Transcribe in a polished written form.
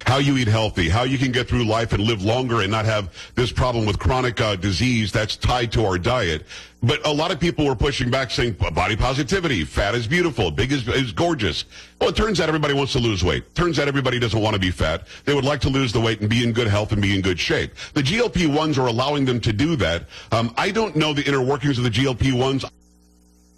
how you eat healthy, how you can get through life and live longer and not have this problem with chronic disease that's tied to our diet. But a lot of people were pushing back saying body positivity, fat is beautiful, big is gorgeous. Well, it turns out everybody wants to lose weight. Turns out everybody doesn't want to be fat. They would like to lose the weight and be in good health and be in good shape. The GLP-1s are allowing them to do that. I don't know the inner workings of the GLP-1s.